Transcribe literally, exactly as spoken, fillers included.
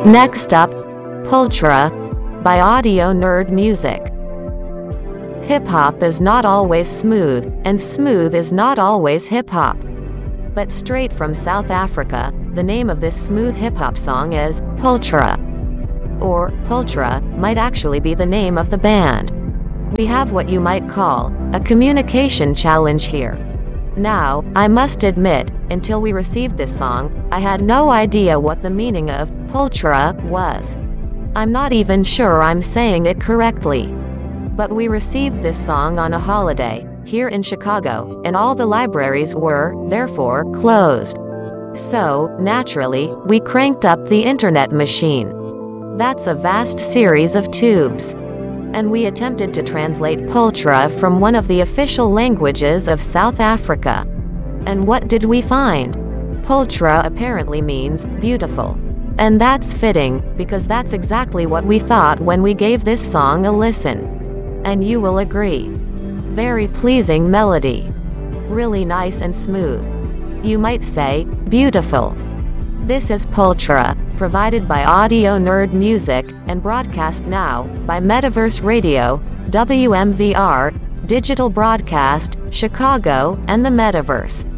Next up, Pulchra by Audio Nerd Music. Hip-hop is not always smooth, and smooth is not always hip-hop. But straight from South Africa, the name of this smooth hip-hop song is Pulchra. Or, Pulchra might actually be the name of the band. We have what you might call a communication challenge here. Now, I must admit, until we received this song, I had no idea what the meaning of Pulchra was. I'm not even sure I'm saying it correctly. But we received this song on a holiday, here in Chicago, and all the libraries were, therefore, closed. So, naturally, we cranked up the internet machine. That's a vast series of tubes. And we attempted to translate Pulchra from one of the official languages of South Africa. And what did we find? Pulchra apparently means beautiful. And that's fitting, because that's exactly what we thought when we gave this song a listen. And you will agree. Very pleasing melody. Really nice and smooth. You might say, beautiful. This is Pulchra, provided by Audio Nerd Music, and broadcast now by Metaverse Radio, W M V R, Digital Broadcast, Chicago, and the Metaverse.